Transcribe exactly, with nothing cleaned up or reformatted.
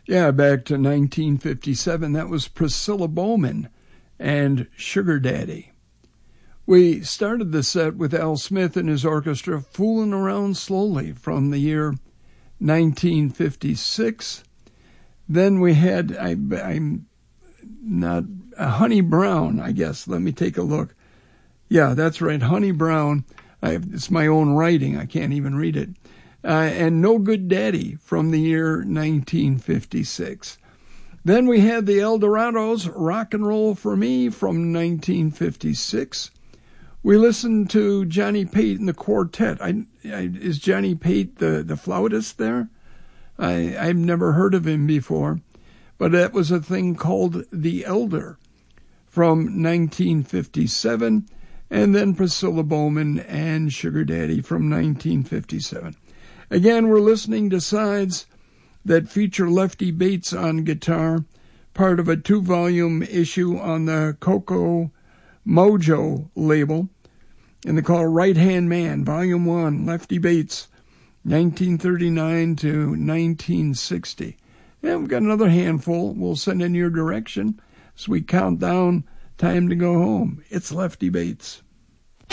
Yeah, back to nineteen fifty-seven. That was Priscilla Bowman and Sugar Daddy. We started the set with Al Smith and his orchestra, Fooling Around Slowly, from the year nineteen fifty-six. Then we had, I, I'm not, uh, Honey Brown, I guess. Let me take a look. Yeah, that's right, Honey Brown. I, it's my own writing. I can't even read it. Uh, and No Good Daddy from the year nineteen fifty-six. Then we had the Eldorados, Rock and Roll for Me from nineteen fifty-six. We listened to Johnny Pate and the Quartet. I, I, is Johnny Pate the, the flautist there? I, I've never heard of him before. But that was a thing called The Elder from nineteen fifty-seven. And then Priscilla Bowman and Sugar Daddy from nineteen fifty-seven. Again, we're listening to sides that feature Lefty Bates on guitar, part of a two-volume issue on the Coco Mojo label. And they call Right Hand Man, Volume one, Lefty Bates, nineteen thirty-nine to nineteen sixty. And we've got another handful we'll send in your direction as we count down time to go home. It's Lefty Bates.